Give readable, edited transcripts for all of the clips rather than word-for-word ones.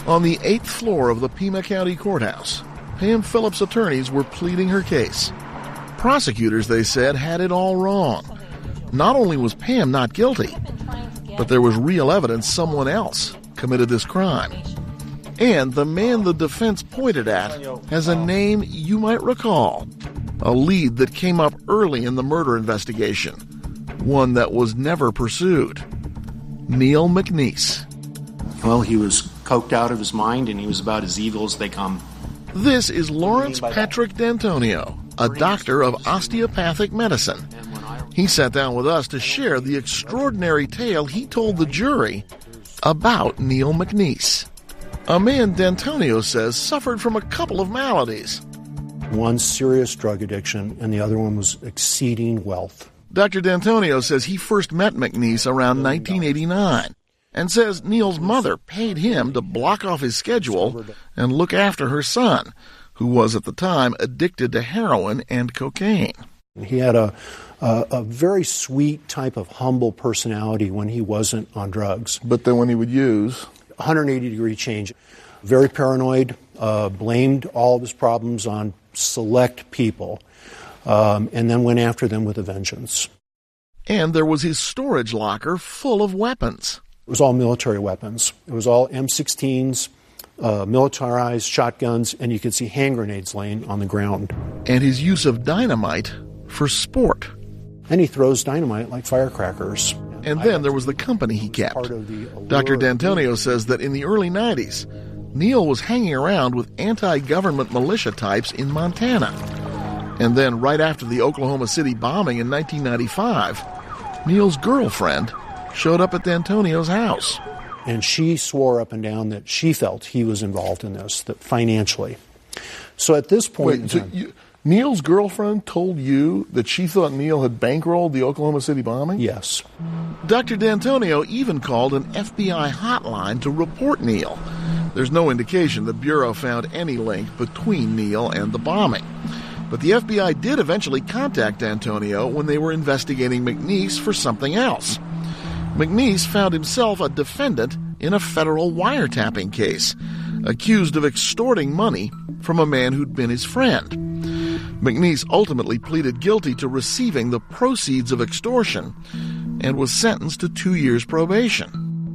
On the 8th floor of the Pima County Courthouse, Pam Phillips' attorneys were pleading her case. Prosecutors, they said, had it all wrong. Not only was Pam not guilty, but there was real evidence someone else committed this crime. And the man the defense pointed at has a name you might recall, a lead that came up early in the murder investigation, one that was never pursued. Neil McNeese. Well, he was coked out of his mind, and he was about as evil as they come. This is Lawrence Patrick D'Antonio, a doctor of osteopathic medicine. He sat down with us to share the extraordinary tale he told the jury about Neil McNeese, a man D'Antonio says suffered from a couple of maladies. One serious drug addiction, and the other one was exceeding wealth. Dr. D'Antonio says he first met McNeese around 1989 and says Neil's mother paid him to block off his schedule and look after her son, who was at the time addicted to heroin and cocaine. He had a very sweet type of humble personality when he wasn't on drugs. But then when he would use? 180-degree change. Very paranoid, blamed all of his problems on select people, and then went after them with a vengeance. And there was his storage locker full of weapons. It was all military weapons. It was all M16s, militarized shotguns, and you could see hand grenades laying on the ground. And his use of dynamite for sport. And he throws dynamite like firecrackers. And then there was the company he kept. Dr. D'Antonio says that in the early 90s, Neil was hanging around with anti-government militia types in Montana. And then right after the Oklahoma City bombing in 1995, Neil's girlfriend showed up at D'Antonio's house. And she swore up and down that she felt he was involved in this, that financially. So at this point... Neil's girlfriend told you that she thought Neil had bankrolled the Oklahoma City bombing? Yes. Dr. D'Antonio even called an FBI hotline to report Neil. There's no indication the Bureau found any link between Neil and the bombing. But the FBI did eventually contact D'Antonio when they were investigating McNeese for something else. McNeese found himself a defendant in a federal wiretapping case, accused of extorting money from a man who'd been his friend. McNeese ultimately pleaded guilty to receiving the proceeds of extortion and was sentenced to 2 years probation.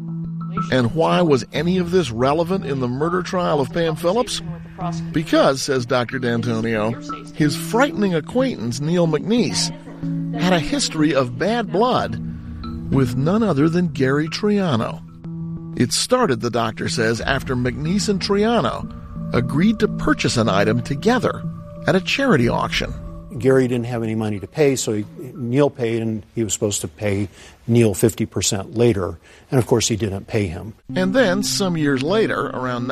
And why was any of this relevant in the murder trial of Pam Phillips? Because, says Dr. D'Antonio, his frightening acquaintance Neil McNeese had a history of bad blood with none other than Gary Triano. It started, the doctor says, after McNeese and Triano agreed to purchase an item together at a charity auction. Gary didn't have any money to pay, so Neil paid, and he was supposed to pay Neil 50% later. And, of course, he didn't pay him. And then, some years later, around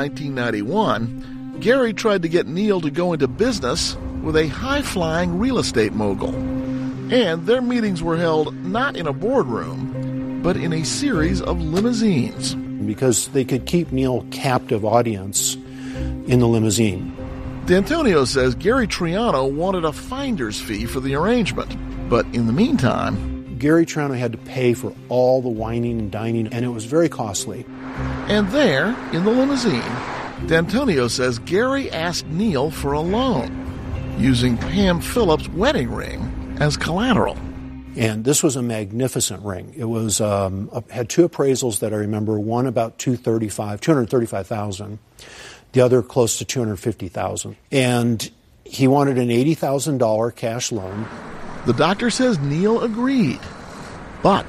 1991, Gary tried to get Neil to go into business with a high-flying real estate mogul. And their meetings were held not in a boardroom, but in a series of limousines. Because they could keep Neil captive audience in the limousine. D'Antonio says Gary Triano wanted a finder's fee for the arrangement, but in the meantime... Gary Triano had to pay for all the wining and dining, and it was very costly. And there, in the limousine, D'Antonio says Gary asked Neil for a loan, using Pam Phillips' wedding ring as collateral. And this was a magnificent ring. It was had two appraisals that I remember, one about $235,000. The other close to $250,000. And he wanted an $80,000 cash loan. The doctor says Neil agreed, but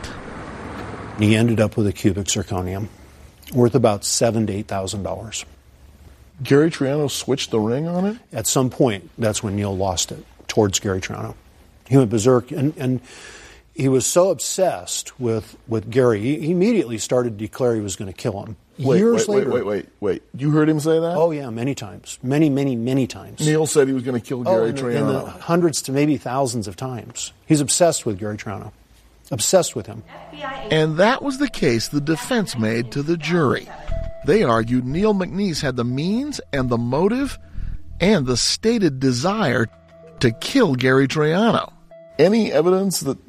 he ended up with a cubic zirconium worth about $7,000 to $8,000. Gary Triano switched the ring on it? At some point, that's when Neil lost it, towards Gary Triano. He went berserk, and he was so obsessed with Gary, he immediately started to declare he was going to kill him. Years later. Wait. You heard him say that? Oh, yeah, many times. Many times. Neil said he was going to kill Gary Triano. In the hundreds to maybe thousands of times. He's obsessed with Gary Triano. Obsessed with him. And that was the case the defense made to the jury. They argued Neil McNeese had the means and the motive and the stated desire to kill Gary Triano. Any evidence that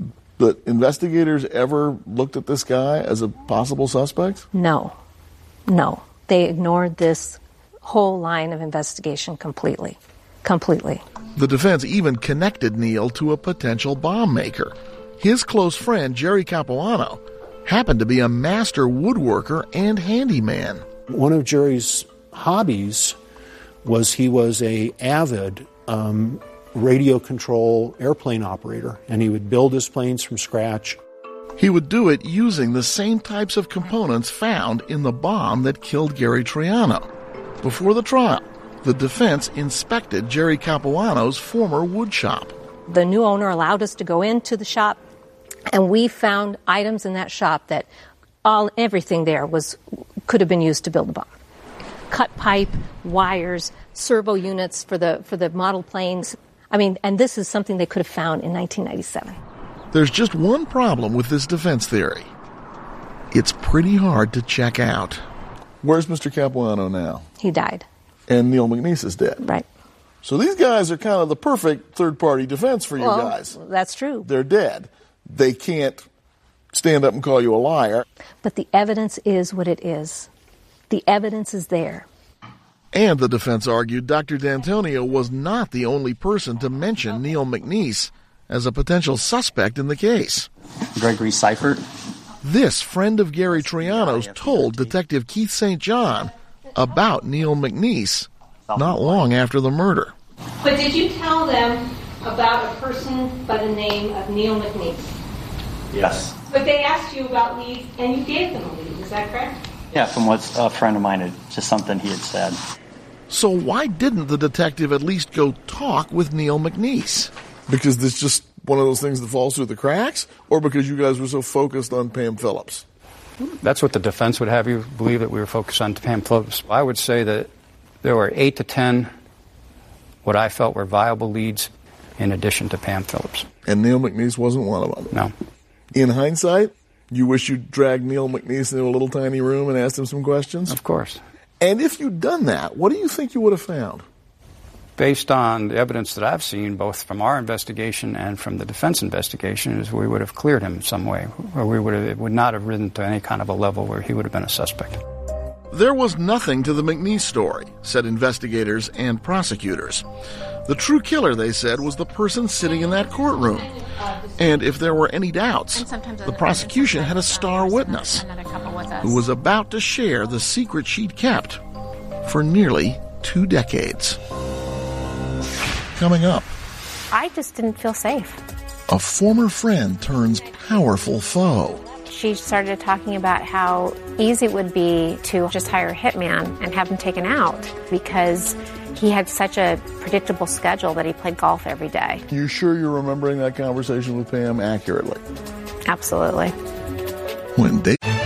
investigators ever looked at this guy as a possible suspect? No. They ignored this whole line of investigation completely. The defense even connected Neil to a potential bomb maker. His close friend, Jerry Capuano, happened to be a master woodworker and handyman. One of Jerry's hobbies was he was an avid radio control airplane operator, and he would build his planes from scratch. He would do it using the same types of components found in the bomb that killed Gary Triano. Before the trial, the defense inspected Jerry Capuano's former wood shop. The new owner allowed us to go into the shop, and we found items in that shop that everything there could have been used to build a bomb. Cut pipe, wires, servo units for the model planes. And this is something they could have found in 1997. There's just one problem with this defense theory. It's pretty hard to check out. Where's Mr. Capuano now? He died. And Neil McNeese is dead. Right. So these guys are kind of the perfect third-party defense for you guys. That's true. They're dead. They can't stand up and call you a liar. But the evidence is what it is. The evidence is there. And the defense argued Dr. D'Antonio was not the only person to mention Neil McNeese as a potential suspect in the case. Gregory Seifert. This friend of Gary Triano's told Detective Keith St. John about Neil McNeese not long after the murder. But did you tell them about a person by the name of Neil McNeese? Yes. But they asked you about leads, and you gave them a lead. Is that correct? Yeah, from what a friend of mine had, just something he had said. So why didn't the detective at least go talk with Neil McNeese? Because this just one of those things that falls through the cracks? Or because you guys were so focused on Pam Phillips? That's what the defense would have you believe, that we were focused on Pam Phillips. I would say that there were 8 to 10 what I felt were viable leads in addition to Pam Phillips. And Neil McNeese wasn't one of them? No. In hindsight, you wish you'd dragged Neil McNeese into a little tiny room and asked him some questions? Of course. And if you'd done that, what do you think you would have found? Based on the evidence that I've seen, both from our investigation and from the defense investigation, is we would have cleared him in some way, or it would not have risen to any kind of a level where he would have been a suspect. There was nothing to the McNeese story, said investigators and prosecutors. The true killer, they said, was the person sitting in that courtroom. And if there were any doubts, the prosecution had a star witness who was about to share the secret she'd kept for nearly 2 decades. Coming up, I just didn't feel safe. a former friend turns powerful foe. She started talking about how easy it would be to just hire a hitman and have him taken out because he had such a predictable schedule that he played golf every day. You sure you're remembering that conversation with Pam accurately? Absolutely. When they...